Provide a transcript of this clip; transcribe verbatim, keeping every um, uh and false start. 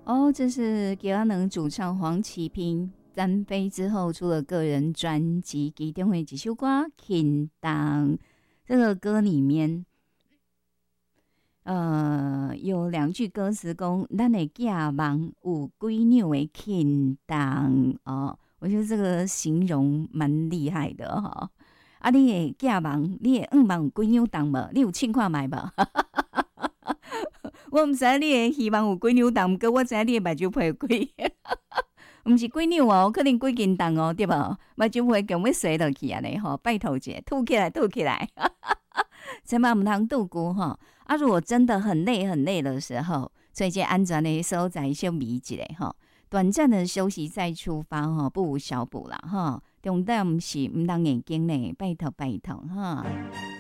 哦，这是吉拉能主唱黄启平单飞之后出了个人专辑，其中的一首歌《轻当》。这个歌里面，呃，有两句歌词讲：“咱的囝梦有几扭的轻当。”哦，我觉得这个形容蛮厉害的哈、哦。啊，你的囝梦，你的翁梦有几扭重无？你有称看卖无？我毋知你的希望有几扭重，不过我知你的目睭皮有几，毋是几扭哦，可能几斤重哦，对无？目睭皮强要碎落去安尼吼，拜托者，吐起来，吐起来，千万毋通度久吼。啊，如果真的很累很累的时候，找一个安全的所在休眠一下吼，短暂的休息再出发吼，不无小补啦吼。重点毋是毋通眼睛呢，拜托拜托哈。